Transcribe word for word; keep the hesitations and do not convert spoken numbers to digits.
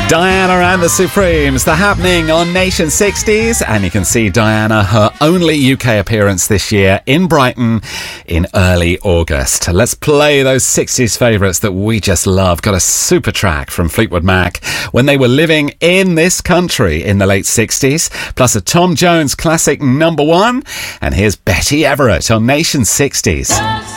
Diana and the Supremes, The Happening on Nation sixties. And you can see Diana, her only U K appearance this year in Brighton in early August. Let's play those sixties favourites that we just love. Got a super track from Fleetwood Mac when they were living in this country in the late sixties, plus a Tom Jones classic number one. And here's Betty Everett on Nation sixties.